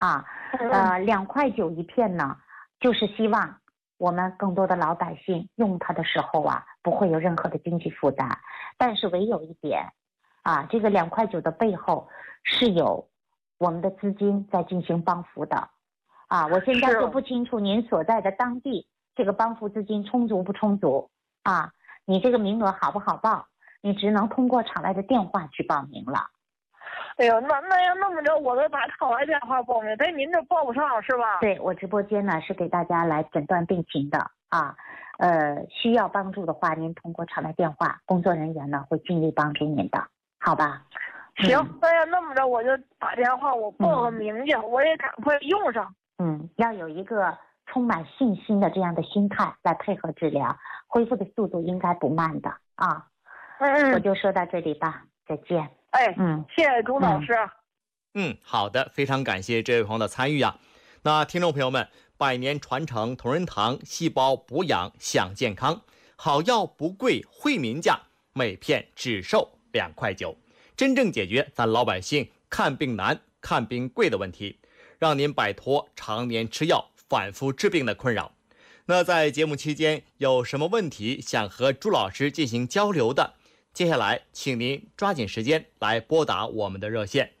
啊。2.9块一片呢，就是希望我们更多的老百姓用它的时候啊，不会有任何的经济负担。但是唯有一点啊，这个2.9块的背后是有我们的资金在进行帮扶的啊。我现在就不清楚您所在的当地这个帮扶资金充足不充足啊，你这个名额好不好报，你只能通过场外的电话去报名了。 哎呦，那要那么着，我都打场外电话报名，在您这报不上是吧？ 对，我直播间呢是给大家来诊断病情的啊。需要帮助的话，您通过场外电话，工作人员呢会尽力帮助您的，好吧？ 行，那要那么着，我就打电话，我报个名去，我也赶快用上。 要有一个充满信心的这样的心态来配合治疗，恢复的速度应该不慢的啊。我就说到这里吧，再见。 谢谢朱老师。 好的，非常感谢这位朋友的参与啊。那听众朋友们，百年传承同仁堂细胞补养享健康，好药不贵，惠民价，每片只售2.9块，真正解决咱老百姓看病难、看病贵的问题，让您摆脱常年吃药、反复治病的困扰。那在节目期间有什么问题想和朱老师进行交流的，接下来请您抓紧时间来拨打我们的热线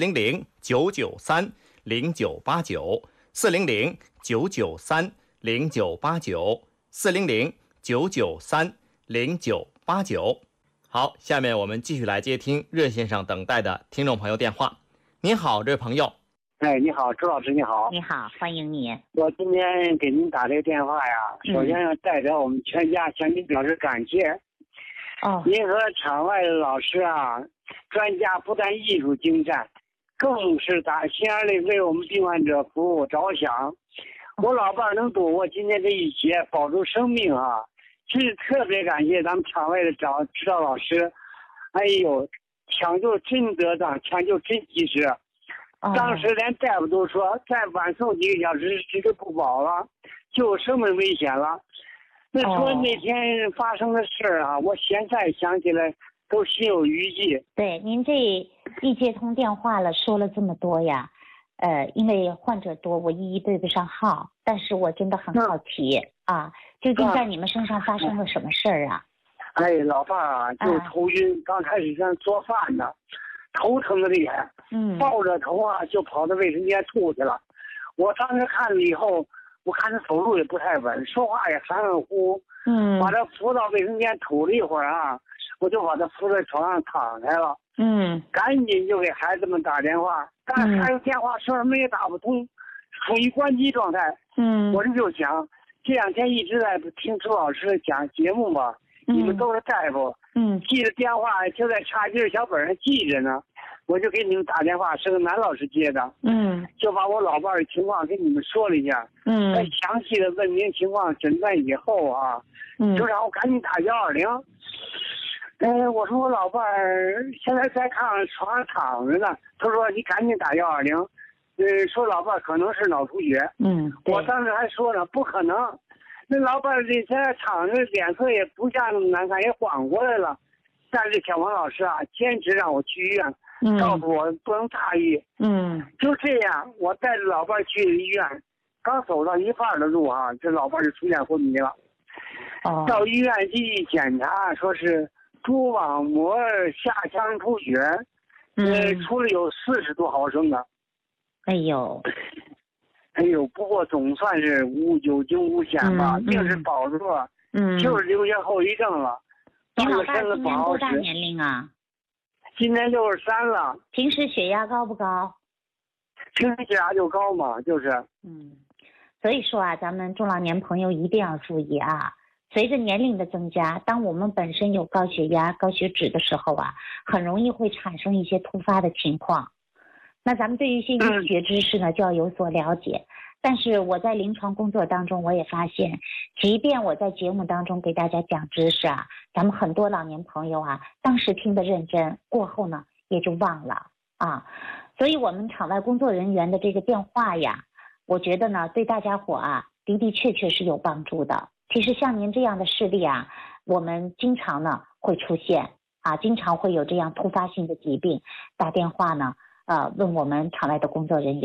400-993-0989，400-993-0989。好，下面我们继续来接听热线上等待的听众朋友电话。您好，这位朋友。 你好，朱老师，你好。 你好，欢迎你。 我今天给您打这个电话呀，首先要代表我们全家向您表示感谢。您和场外的老师啊，专家不但艺术精湛，更是打心眼里为我们病患者服务着想。我老伴能躲过今天这一劫，保住生命啊，是特别感谢咱们场外的指导老师。哎呦，抢救真得当，抢救真及时。当时连大夫都说再晚送几个小时这就不保了，就有生命危险了。那说那天发生的事啊，我现在想起来都心有余悸。 对，您这一接通电话了，说了这么多呀，因为患者多，我一一对不上号，但是我真的很好奇啊，究竟在你们身上发生了什么事儿啊？ 老伴啊，就头晕，刚开始像做饭呢，头疼的厉害，抱着头啊就跑到卫生间吐去了。我当时看了以后，我看他走路也不太稳，说话也含含糊糊，把他扶到卫生间吐了一会儿啊，我就把他扶在床上躺开了，赶紧就给孩子们打电话，但是孩子电话声没也打不通，处于关机状态。我这就想，这2天一直在听朱老师讲节目嘛，你们都是大夫，记着电话就在插记小本上记着呢。我就给你们打电话，是个男老师接的，就把我老伴的情况跟你们说了一下，详细的问明情况，诊断以后啊，就让我赶紧打120。我说我老伴现在在床上躺着呢，他说你赶紧打120，说老伴可能是脑出血，我当时还说呢，不可能，那老伴这现在躺着，脸色也不像那么难看，也缓过来了，但是小王老师啊，坚持让我去医院。告诉我不能大意，就这样，我带着老伴去医院，刚走到一半的路啊，这老伴就出现昏迷了。到医院一检查，说是蛛网膜下腔出血，出了有40多毫升的。 哎呦， 不过总算是有惊无险吧，命是保住了，就是留下后遗症了。 你老伴今年多大年龄啊？ 今年63了。 平时血压高不高？ 平时血压就高嘛，就是。 所以说啊，咱们中老年朋友一定要注意啊。随着年龄的增加，当我们本身有高血压、高血脂的时候啊，很容易会产生一些突发的情况。那咱们对于一些医学知识呢，就要有所了解。但是我在临床工作当中，我也发现，即便我在节目当中给大家讲知识啊，咱们很多老年朋友啊，当时听得认真，过后呢也就忘了啊。所以我们场外工作人员的这个电话呀，我觉得呢对大家伙啊的的确确是有帮助的。其实像您这样的事例啊，我们经常呢会出现啊，经常会有这样突发性的疾病打电话呢问我们场外的工作人员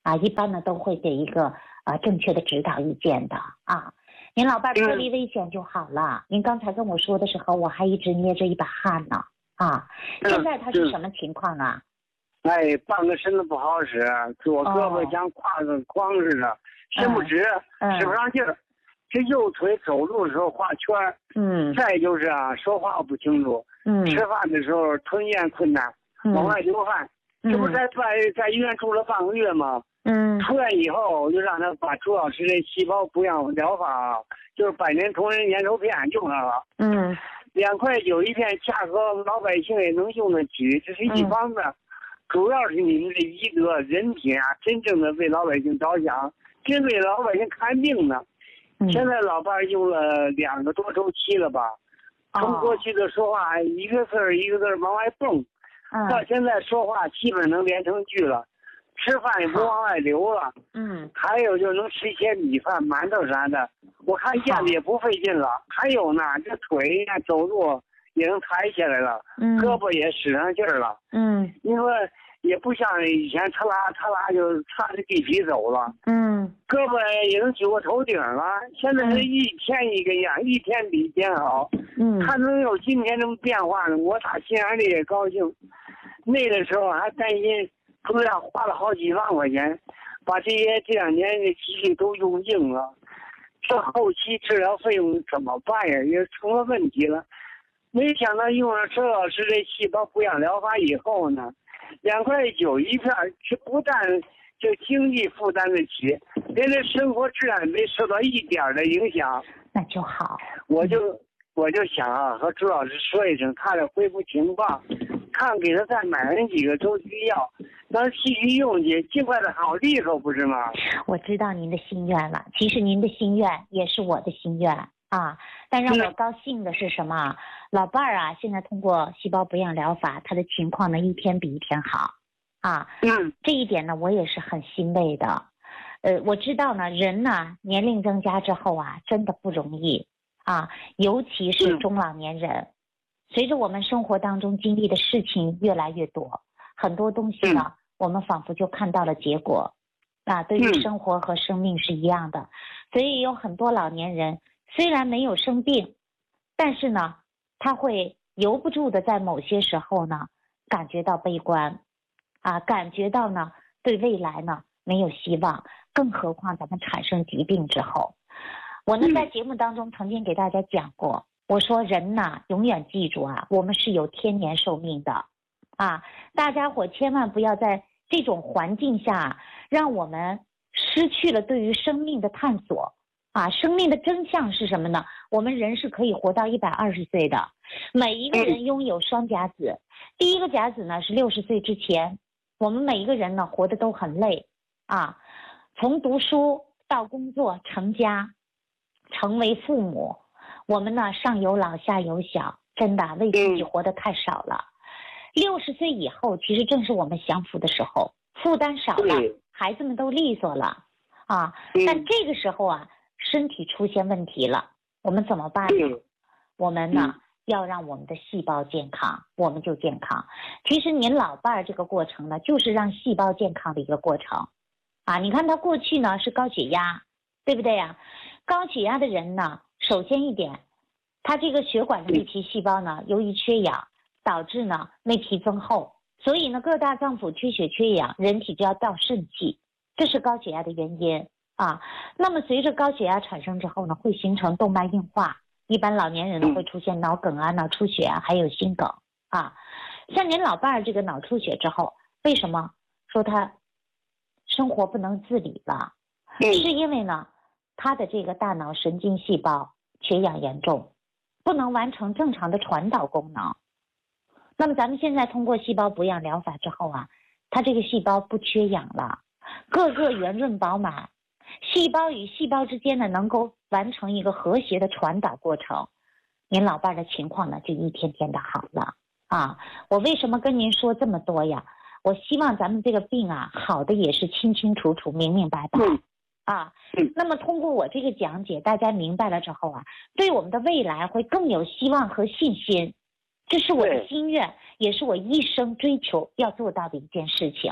一般呢都会给一个正确的指导意见的啊。您老伴脱离危险就好了。您刚才跟我说的时候，我还一直捏着一把汗呢啊。现在他是什么情况啊？ 半个身子不好使，左胳膊像挎个筐似的，伸不直，使不上劲儿。这右腿走路的时候画圈，再就是说话不清楚，吃饭的时候吞咽困难，往外流汗。这不在医院住了半个月吗？出院以后我就让他把朱老师的细胞补养疗法，就是百年同仁粘稠片用上了。2块9一片，价格老百姓也能用得起，这是一方面。主要是你们的医德人品真正的为老百姓着想，真为老百姓看病呢。现在老伴用了2个多周期了吧，从过去的说话一个字一个字往外蹦，到现在说话基本能连成句了，吃饭也不往外流了。还有就能吃一些米饭、馒头啥的，我看咽子也不费劲了。还有呢，这腿走路也能抬起来了，胳膊也使上劲儿了。你说也不像以前嚓啦就擦着地皮走了。胳膊也能举过头顶了。现在是一天一个样，一天比一天好。他能有今天这么变化呢，我打心眼里也高兴。那个时候还担心住院花了好几万块钱，把这2年的积蓄都用尽了，这后期治疗费用怎么办呀？也成了问题了。没想到用上周老师的细胞补养疗法以后呢，2块9一片，这不但就经济负担得起，连这生活质量没受到一点的影响。 那就好。 我就想和朱老师说一声他的恢复情况，看给他再买上几个周期药，让他继续用去，尽快的好利索，不是吗？ 我知道您的心愿了，其实您的心愿也是我的心愿但让我高兴的是什么？老伴儿现在通过细胞补养疗法，他的情况呢一天比一天好这一点呢我也是很欣慰的。我知道呢，人呢年龄增加之后真的不容易尤其是中老年人，随着我们生活当中经历的事情越来越多，很多东西呢我们仿佛就看到了结果对于生活和生命是一样的。所以有很多老年人虽然没有生病，但是呢他会由不住的在某些时候呢感觉到悲观感觉到呢对未来呢没有希望，更何况咱们产生疾病之后。我呢在节目当中曾经给大家讲过，我说人呢永远记住我们是有天年寿命的大家伙千万不要在这种环境下让我们失去了对于生命的探索生命的真相是什么呢？我们人是可以活到120岁的，每一个人拥有双甲子。第一个甲子呢是60岁之前，我们每一个人呢活得都很累从读书到工作成家，成为父母，我们呢上有老下有小，真的为自己活得太少了。60岁以后其实正是我们享福的时候，负担少了，孩子们都利索了但这个时候身体出现问题了，我们怎么办呢？我们呢要让我们的细胞健康，我们就健康。其实您老伴儿这个过程呢就是让细胞健康的一个过程你看他过去呢是高血压，对不对高血压的人呢，首先一点，他这个血管的内皮细胞呢由于缺氧导致呢内皮增厚，所以呢各大脏腑缺血缺氧，人体就要造肾气，这是高血压的原因那么随着高血压产生之后呢，会形成动脉硬化，一般老年人呢会出现脑梗脑出血还有心梗像您老伴儿这个脑出血之后，为什么说他生活不能自理了？是因为呢他的这个大脑神经细胞缺氧严重，不能完成正常的传导功能。那么咱们现在通过细胞补养疗法之后他这个细胞不缺氧了，个个圆润饱满，细胞与细胞之间呢能够完成一个和谐的传导过程，您老伴的情况呢就一天天的好了我为什么跟您说这么多呀？我希望咱们这个病好的也是清清楚楚明明白白那么通过我这个讲解，大家明白了之后对我们的未来会更有希望和信心，这是我的心愿，也是我一生追求要做到的一件事情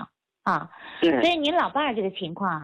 啊。所以您老伴儿这个情况